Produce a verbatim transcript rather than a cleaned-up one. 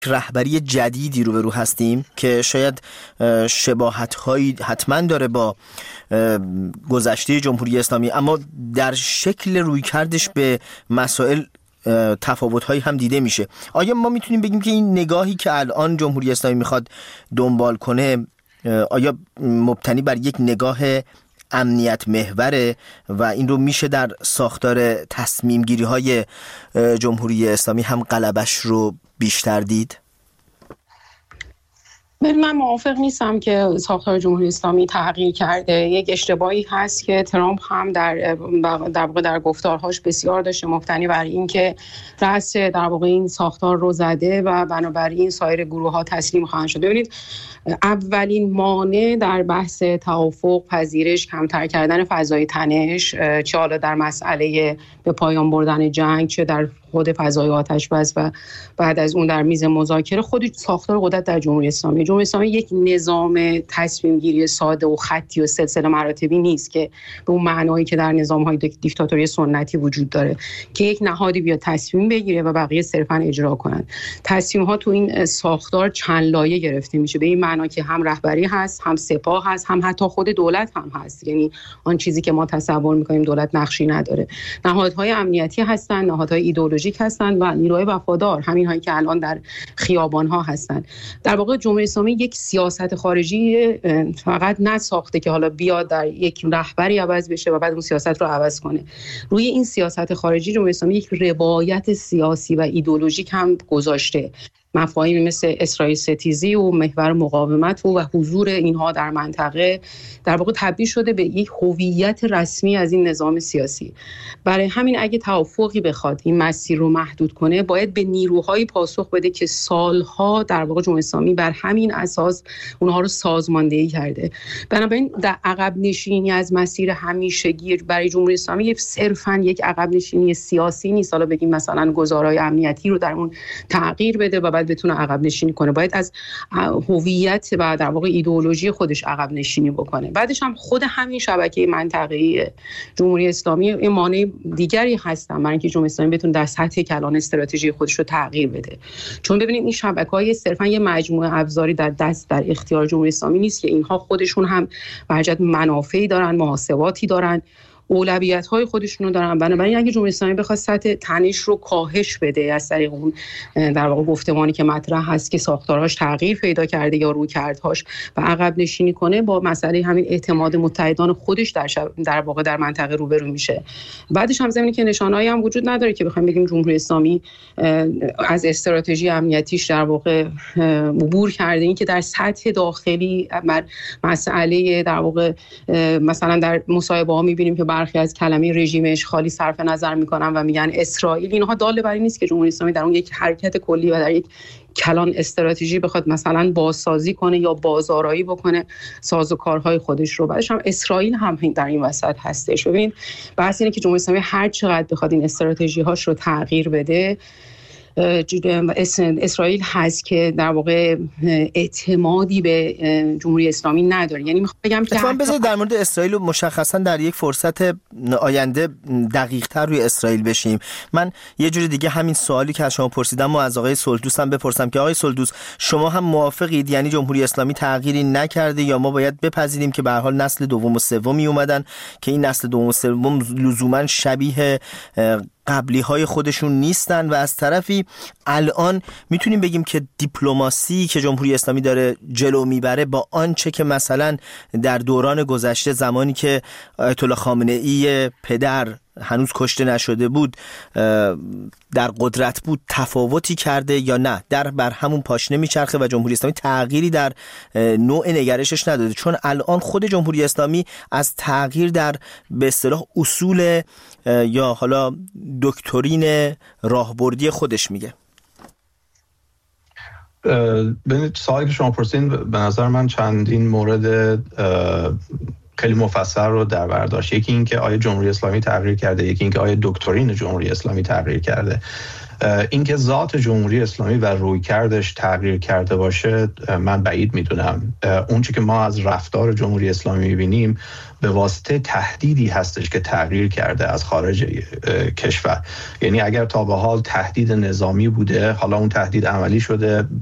رهبری جدیدی روبرو هستیم که شاید شباهت‌هایی حتما داره با گذشته جمهوری اسلامی، اما در شکل رویکردش به مسائل تفاوت‌هایی هم دیده میشه. آیا ما میتونیم بگیم که این نگاهی که الان جمهوری اسلامی میخواد دنبال کنه آیا مبتنی بر یک نگاه امنیت محوره و این رو میشه در ساختار تصمیم گیری های جمهوری اسلامی هم غلبش رو بیشتر دید؟ من موافق نیستم که ساختار جمهوری اسلامی تغییر کرده. یک اشتباهی هست که ترامپ هم در در واقع در گفتارهاش بسیار داشته، مبتنی بر این که رأس در واقع این ساختار رو زده و بنابراین سایر گروه‌ها تسلیم خواهند شد. ببینید، اولین مانع در بحث توافق، پذیرش، کمتر کردن فضای تنش، چه حالا در مسئله به پایان بردن جنگ، چه در خود فضای آتش بس و بعد از اون در میز مذاکره، خود ساختار قدرت در جمهوری اسلامی. جمهوری اسلامی یک نظام تصمیم گیری ساده و خطی و سلسله مراتبی نیست که به اون معنایی که در نظام‌های دیکتاتوری سنتی وجود داره که یک نهادی بیاد تصمیم بگیره و بقیه صرفاً اجرا کنن. تصمیم‌ها تو این ساختار چند لایه گرفته میشه، به این معنا که هم رهبری هست، هم سپاه هست، هم حتی خود دولت هم هست. یعنی آن چیزی که ما تصور می‌کنیم دولت نقشی نداره. نهادهای امنیتی هستن، نهادهای ایدئولوژیک هستند و نیروهای وفادار، همین هایی که الان در خیابان ها هستند. در واقع جمهوری اسلامی یک سیاست خارجی فقط نساخته که حالا بیاد در یک رهبری عوض بشه و بعد اون سیاست رو عوض کنه. روی این سیاست خارجی جمهوری اسلامی یک روایت سیاسی و ایدئولوژیک هم گذاشته. مفاهیمی مثل اسرائیل ستیزی و محور مقاومت و, و حضور اینها در منطقه در واقع تبدیل شده به یک هویت رسمی از این نظام سیاسی. برای همین اگه توافقی بخواد این مسیر رو محدود کنه، باید به نیروهایی پاسخ بده که سالها در واقع جمهوری اسلامی بر همین اساس اونها رو سازماندهی کرده. بنابراین در عقب نشینی از مسیر همیشگی برای جمهوری اسلامی صرفاً یک عقب نشینی سیاسی نیست، حالا بگیم مثلا گزارهای امنیتی رو در اون تغییر بده و بعد بتونه عقب نشینی کنه. باید از هویت و در واقع ایدئولوژی خودش عقب نشینی بکنه. بعدش هم خود همین شبکه منطقه‌ای جمهوری اسلامی این مانع دیگری هستن برای اینکه جمهوری اسلامی بتونه در سطح کلان استراتژی خودش رو تغییر بده. چون ببینید این شبکه‌های صرفا یه مجموعه ابزاری در دست در اختیار جمهوری اسلامی نیست که اینها خودشون هم برجت منافعی دارن، محاسباتی دارن، اولویت‌های خودشونو دارن. بنابراین اگه جمهوری اسلامی بخواد سطح تنش رو کاهش بده از طریق اون در واقع گفتمانی که مطرح هست که ساختارهاش تغییر پیدا کرده یا رویکردهاش و عقب نشینی کنه، با مسئله همین اعتماد متحدان خودش در شب در واقع در منطقه روبرو میشه. بعدش هم زمینی که نشانه‌ای هم وجود نداره که بخوایم بگیم جمهوری اسلامی از استراتژی امنیتیش در واقع عبور کرده. این که در سطح داخلی مسئله در واقع مثلا در مصاحبه‌ها می‌بینیم که برخی از کلمه رژیم اشغالی صرف نظر میکنن و میگن اسرائیل. اینها دال بر این نیست که جمهوری اسلامی در اون یک حرکت کلی و در یک کلان استراتژی بخواد مثلا بازسازی کنه یا بازآرایی بکنه سازوکارهای خودش رو. بعدش هم اسرائیل هم در این وسط هستش. ببین بحث اینه که جمهوری اسلامی هر چقدر بخواد این استراتژی هاش رو تغییر بده، اسرائیل هست که در واقع اعتمادی به جمهوری اسلامی نداره. یعنی میخوام بگم که اتفاقا بذارید در مورد اسرائیل مشخصا در یک فرصت آینده دقیق‌تر روی اسرائیل بشیم. من یه جوری دیگه همین سوالی که از شما پرسیدم و از آقای سلطوس هم بپرسم که آقای سلطوس شما هم موافقید؟ یعنی جمهوری اسلامی تغییری نکرده یا ما باید بپذیریم که به هر حال نسل دوم و سومی اومدن که این نسل دوم و سوم لزوما شبیه قبلی های خودشون نیستن و از طرفی الان میتونیم بگیم که دیپلماسی که جمهوری اسلامی داره جلو میبره با آنچه که مثلا در دوران گذشته زمانی که آیت الله خامنه‌ای پدر هنوز کشته نشده بود در قدرت بود تفاوتی کرده یا نه در بر همون پاشنه میچرخه و جمهوری اسلامی تغییری در نوع نگرشش نداده؟ چون الان خود جمهوری اسلامی از تغییر در به اصطلاح اصول یا حالا دکترین راهبردی خودش میگه. ببینید سوالی که شما پرسین به نظر من چندین مورد خیلی مفصل رو در بر داشت. یکی این که آیا جمهوری اسلامی تغییر کرده، یکی این که آیا دکترین جمهوری اسلامی تغییر کرده. اینکه ذات جمهوری اسلامی و رویکردش تغییر کرده باشه من بعید میدونم. اون چیزی که ما از رفتار جمهوری اسلامی میبینیم به واسطه تهدیدی هستش که تغییر کرده از خارج کشور. یعنی اگر تا به حال تهدید نظامی بوده، حالا اون تهدید عملی شده،